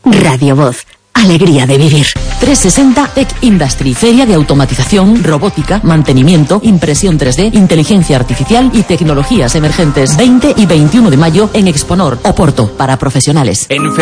Radio Voz. Alegría de vivir. 360 Tech Industry, feria de automatización, robótica, mantenimiento, impresión 3D, inteligencia artificial y tecnologías emergentes. 20 y 21 de mayo en Exponor, Oporto, para profesionales.